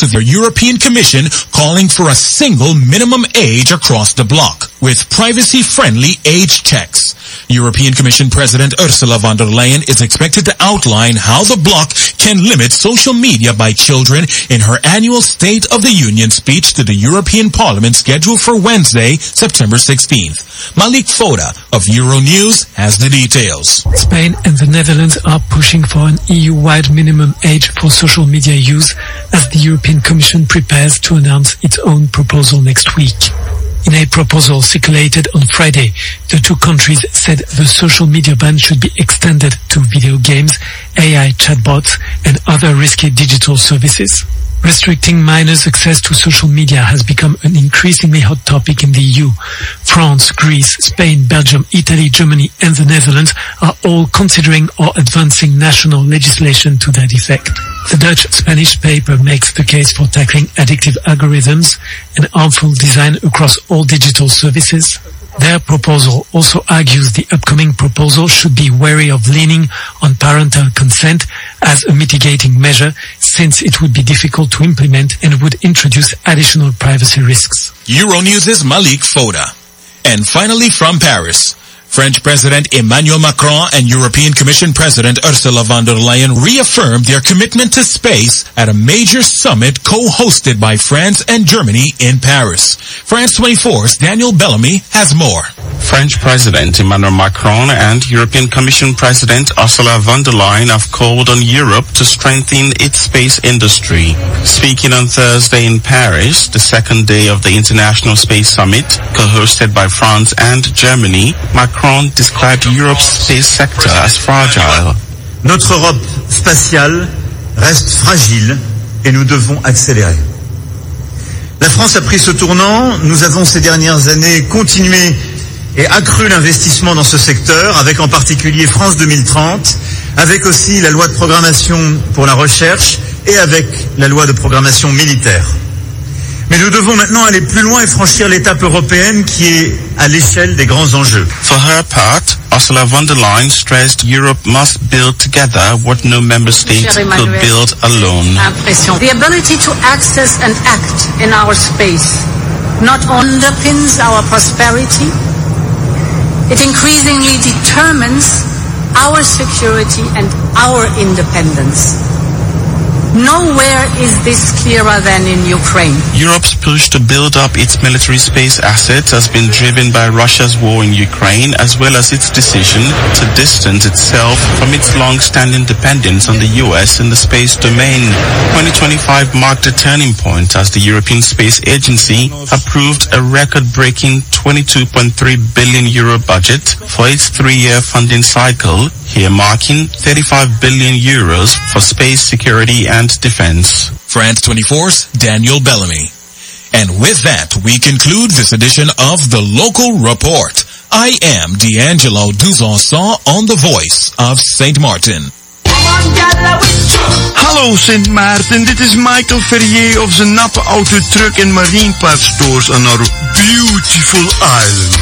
to the European Commission calling for a single minimum age across the bloc, with privacy-friendly age checks. European Commission President Ursula von der Leyen is expected to outline how the bloc can limit social media by children in her annual State of the Union speech to the European Parliament scheduled for Wednesday, September 16th. Malik Foda of Euronews has the details. Spain and the Netherlands are pushing for an EU-wide minimum age for social media use as the European Commission prepares to announce its own proposal next week. In a proposal circulated on Friday, the two countries said the social media ban should be extended to video games, AI chatbots, and other risky digital services. Restricting minors' access to social media has become an increasingly hot topic in the EU. France, Greece, Spain, Belgium, Italy, Germany, and the Netherlands are all considering or advancing national legislation to that effect. The Dutch-Spanish paper makes the case for tackling addictive algorithms and harmful design across all digital services. Their proposal also argues the upcoming proposal should be wary of leaning on parental consent as a mitigating measure, since it would be difficult to implement and would introduce additional privacy risks. Euronews' Malik Foda. And finally from Paris, French President Emmanuel Macron and European Commission President Ursula von der Leyen reaffirmed their commitment to space at a major summit co-hosted by France and Germany in Paris. France 24's Daniel Bellamy has more. French President Emmanuel Macron and European Commission President Ursula von der Leyen have called on Europe to strengthen its space industry. Speaking on Thursday in Paris, the second day of the International Space Summit, co-hosted by France and Germany, Macron described Europe's space sector as fragile. Notre Europe spatiale reste fragile et nous devons accélérer. La France a pris ce tournant. Nous avons ces dernières années continué et accru l'investissement dans ce secteur, avec en particulier France 2030, avec aussi la loi de programmation pour la recherche et avec la loi de programmation militaire. Mais nous devons maintenant aller plus loin et franchir l'étape européenne qui est à l'échelle des grands enjeux. For her part, Ursula von der Leyen stressed Europe must build together what no member state could build alone. The ability to access and act in our space not underpins our prosperity, it increasingly determines our security and our independence. Nowhere is this clearer than in Ukraine. Europe's push to build up its military space assets has been driven by Russia's war in Ukraine, as well as its decision to distance itself from its long-standing dependence on the US in the space domain. 2025 marked a turning point as the European Space Agency approved a record-breaking €22.3 billion budget for its three-year funding cycle, earmarking €35 billion for space security and defense. France 24's Daniel Bellamy. And with that, we conclude this edition of The Local Report. I am D'Angelo Duzanson on The Voice of St. Martin. Hallo Sint Maarten, dit is Michael Ferrier of zijn nappe auto truck en marine parts stores on our beautiful island.